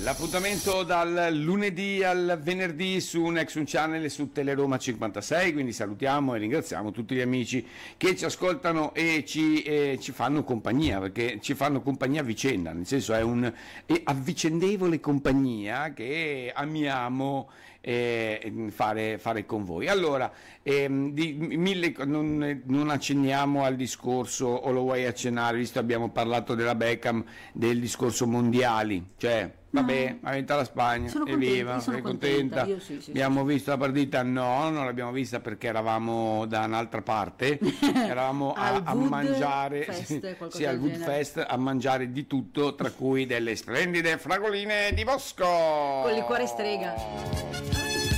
L'appuntamento dal lunedì al venerdì su Nexus Channel e su Teleroma 56, quindi salutiamo e ringraziamo tutti gli amici che ci ascoltano e ci fanno compagnia, perché ci fanno compagnia a vicenda, nel senso è avvicendevole compagnia che amiamo fare con voi. Allora, non accenniamo al discorso, o lo vuoi accennare, visto abbiamo parlato della Beckham, del discorso mondiali, cioè vabbè, ha vinto la Spagna, evviva, sei contenta? Io sì. Abbiamo visto la partita? No, non l'abbiamo vista perché eravamo da un'altra parte, eravamo a mangiare, Fest, al Wood Fest, a mangiare di tutto, tra cui delle splendide fragoline di Bosco! Con il cuore strega.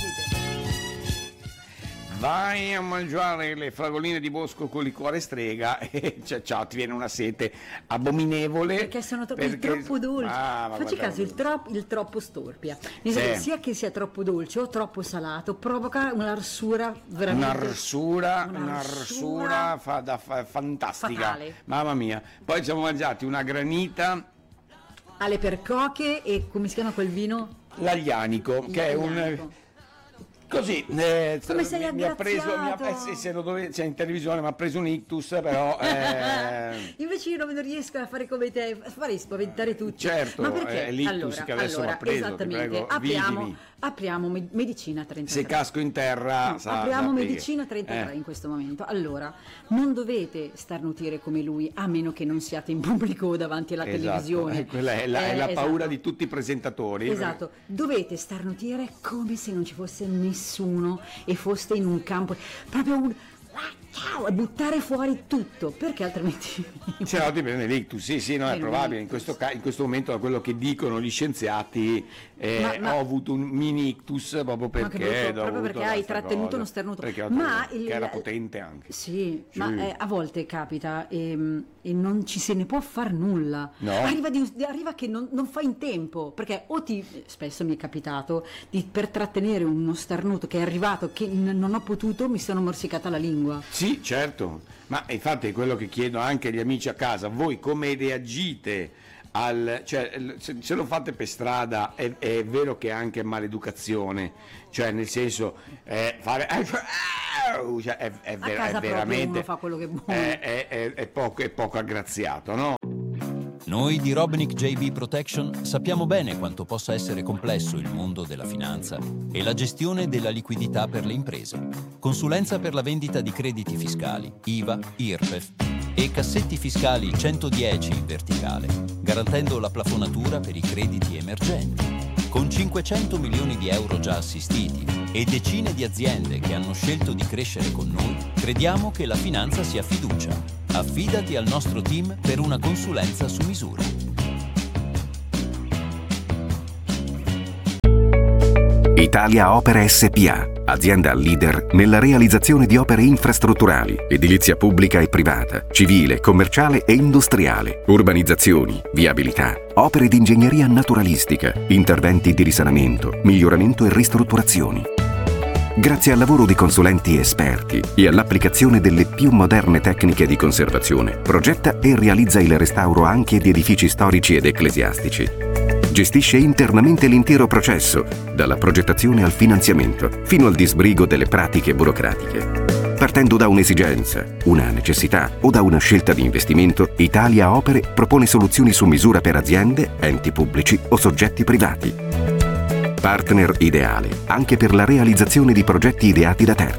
Vai a mangiare le fragoline di Bosco con liquore strega e ciao, ti viene una sete abominevole. Perché sono troppo dolci. Facci caso, il troppo storpia. Sia che sia troppo dolce o troppo salato, provoca un'arsura veramente. Un'arsura fantastica. Fatale. Mamma mia. Poi ci siamo mangiati una granita alle percoche e come si chiama quel vino? L'aglianico, che è un... Così, come sei mi ha preso, se lo c'è in televisione, mi ha preso un ictus, però... Invece io non riesco a fare come te, farei spaventare tutti. Certo, ma perché? È l'ictus che adesso mi ha preso, esattamente. Ti prego, apriamo Medicina 33. Se casco in terra... apriamo Medicina 33 in questo momento. Allora, non dovete starnutire come lui, a meno che non siate in pubblico o davanti alla televisione. Quella è la paura di tutti i presentatori. Esatto, dovete starnutire come se non ci fosse nessuno e foste in un campo, proprio a buttare fuori tutto, perché altrimenti se no ti prende l'ictus. Sì, no, è probabile. In questo momento, da quello che dicono gli scienziati, ho avuto un mini ictus proprio perché hai trattenuto uno sternuto, che era potente anche. Sì. Ma a volte capita e non ci se ne può far nulla. No. Arriva che non fa in tempo, perché spesso mi è capitato per trattenere uno starnuto che è arrivato che non ho potuto, mi sono morsicata la lingua. Sì, certo, ma infatti è quello che chiedo anche agli amici a casa: voi come reagite cioè, se lo fate per strada è vero che è anche maleducazione, cioè nel senso fare cioè, è veramente uno fa quello che vuole. è poco aggraziato, no? Noi di Robinic JB Protection sappiamo bene quanto possa essere complesso il mondo della finanza e la gestione della liquidità per le imprese. Consulenza per la vendita di crediti fiscali, IVA, IRPEF e cassetti fiscali 110 in verticale, garantendo la plafonatura per i crediti emergenti. Con 500 milioni di euro già assistiti e decine di aziende che hanno scelto di crescere con noi, crediamo che la finanza sia fiducia. Affidati al nostro team per una consulenza su misura. Italia Opere SpA, azienda leader nella realizzazione di opere infrastrutturali, edilizia pubblica e privata, civile, commerciale e industriale, urbanizzazioni, viabilità, opere di ingegneria naturalistica, interventi di risanamento, miglioramento e ristrutturazioni. Grazie al lavoro di consulenti esperti e all'applicazione delle più moderne tecniche di conservazione, progetta e realizza il restauro anche di edifici storici ed ecclesiastici. Gestisce internamente l'intero processo, dalla progettazione al finanziamento, fino al disbrigo delle pratiche burocratiche. Partendo da un'esigenza, una necessità o da una scelta di investimento, Italia Opere propone soluzioni su misura per aziende, enti pubblici o soggetti privati. Partner ideale anche per la realizzazione di progetti ideati da terzi.